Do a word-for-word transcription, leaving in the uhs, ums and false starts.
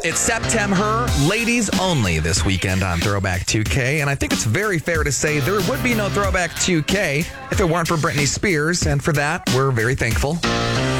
It's September, ladies only this weekend on Throwback two K, and I think it's very fair to say there would be no Throwback two K if it weren't for Britney Spears, and for that, we're very thankful.